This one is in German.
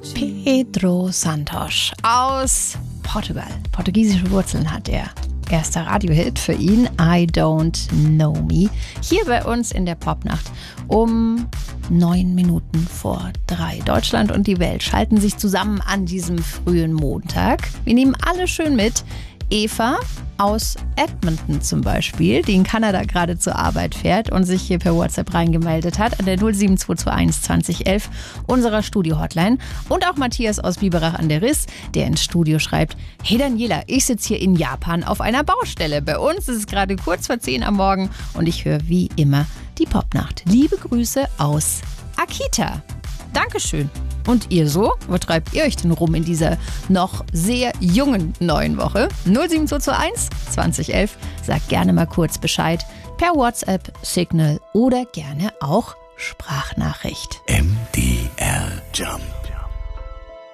Pedro Santos aus Portugal. Portugiesische Wurzeln hat er. Erster Radiohit für ihn, I Don't Know Me. Hier bei uns in der Popnacht um 9 Minuten vor 3. Deutschland und die Welt schalten sich zusammen an diesem frühen Montag. Wir nehmen alle schön mit. Eva aus Edmonton zum Beispiel, die in Kanada gerade zur Arbeit fährt und sich hier per WhatsApp reingemeldet hat, an der 07221 2011 unserer Studio-Hotline. Und auch Matthias aus Biberach an der Riss, der ins Studio schreibt: Hey Daniela, ich sitze hier in Japan auf einer Baustelle. Bei uns ist es gerade kurz vor 10 am Morgen und ich höre wie immer die Popnacht. Liebe Grüße aus Akita. Dankeschön. Und ihr so? Wo treibt ihr euch denn rum in dieser noch sehr jungen neuen Woche? 07221 2011. Sagt gerne mal kurz Bescheid per WhatsApp, Signal oder gerne auch Sprachnachricht. MDR Jump.